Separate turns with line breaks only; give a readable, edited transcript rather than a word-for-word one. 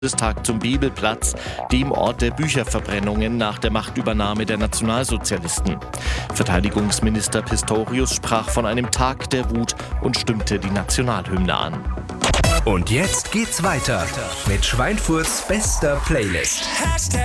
Bundestag zum Bebelplatz, dem Ort der Bücherverbrennungen nach der Machtübernahme der Nationalsozialisten. Verteidigungsminister Pistorius sprach von einem Tag der Wut und stimmte die Nationalhymne an.
Und jetzt geht's weiter mit Schweinfurts bester Playlist.